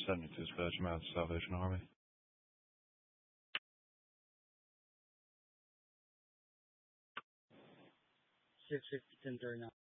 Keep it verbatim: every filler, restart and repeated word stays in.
sending to his Virgin Mouth Salvation Army. six fifty ten thirty-nine.